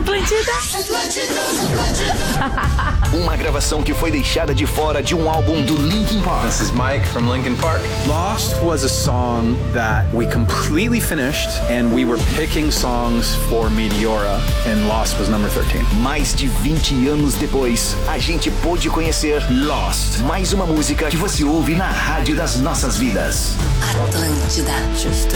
Atlântida. Uma gravação que foi deixada de fora de um álbum do Linkin Park. This is Mike from Linkin Park. Lost was a song that we completely finished, and we were picking songs for Meteora, and Lost was number 13. Mais de 20 anos depois, a gente pôde conhecer Lost. Mais uma música que você ouve na rádio das nossas vidas. Atlântida.